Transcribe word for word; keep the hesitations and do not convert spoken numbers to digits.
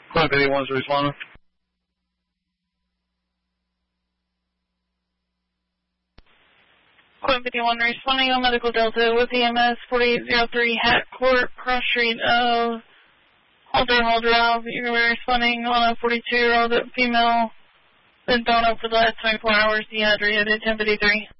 Clinic eighty-one's responding. Clinic fifty-one responding on Medical Delta with E M S forty-eight oh three Hat Court, Cross Street of Halter Hall Drive. You're responding on a forty-two-year-old female been thrown up for the last twenty-four hours, dehydrated at ten fifty-three.